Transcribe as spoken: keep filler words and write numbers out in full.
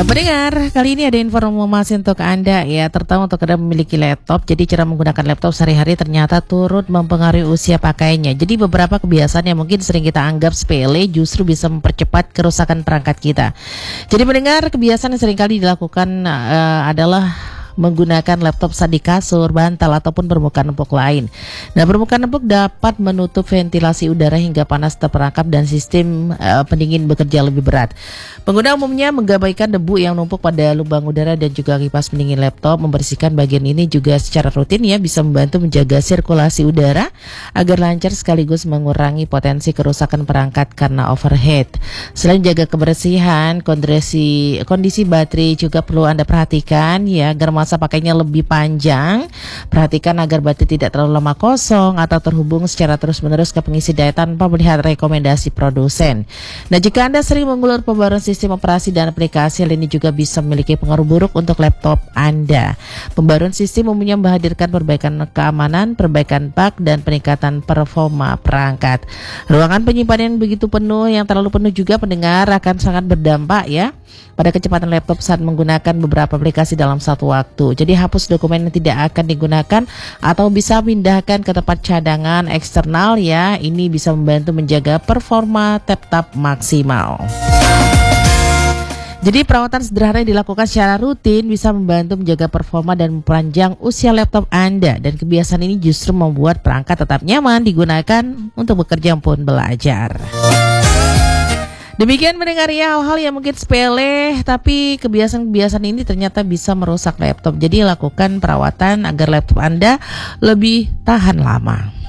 Pendengar, kali ini ada informasi untuk Anda ya, terutama untuk Anda memiliki laptop. Jadi cara menggunakan laptop sehari-hari ternyata turut mempengaruhi usia pakainya. Jadi beberapa kebiasaan yang mungkin sering kita anggap sepele justru bisa mempercepat kerusakan perangkat kita. Jadi pendengar, kebiasaan yang seringkali dilakukan uh, adalah menggunakan laptop saat di kasur, bantal ataupun permukaan empuk lain. Nah, permukaan empuk dapat menutup ventilasi udara hingga panas terperangkap dan sistem uh, pendingin bekerja lebih berat. Pengguna umumnya menggabaikan debu yang numpuk pada lubang udara dan juga kipas pendingin laptop. Membersihkan bagian ini juga secara rutin ya bisa membantu menjaga sirkulasi udara agar lancar sekaligus mengurangi potensi kerusakan perangkat karena overheat. Selain jaga kebersihan, kondisi kondisi baterai juga perlu Anda perhatikan ya agar masa pakainya lebih panjang. Perhatikan agar baterai tidak terlalu lama kosong atau terhubung secara terus-menerus ke pengisi daya tanpa melihat rekomendasi produsen. Nah, jika Anda sering mengulur pembaruan sistem operasi dan aplikasi, hal ini juga bisa memiliki pengaruh buruk untuk laptop Anda. Pembaruan sistem umumnya menghadirkan perbaikan keamanan, perbaikan bug, dan peningkatan performa perangkat. Ruangan penyimpanan yang begitu penuh, yang terlalu penuh juga pendengar akan sangat berdampak ya pada kecepatan laptop saat menggunakan beberapa aplikasi dalam satu waktu. Jadi hapus dokumen yang tidak akan digunakan atau bisa pindahkan ke tempat cadangan eksternal ya. Ini bisa membantu menjaga performa tetap maksimal. Jadi perawatan sederhana yang dilakukan secara rutin bisa membantu menjaga performa dan memperpanjang usia laptop Anda. Dan kebiasaan ini justru membuat perangkat tetap nyaman digunakan untuk bekerja maupun belajar. Demikian mendengar ya, hal-hal yang mungkin sepele tapi kebiasaan-kebiasaan ini ternyata bisa merusak laptop. Jadi lakukan perawatan agar laptop Anda lebih tahan lama.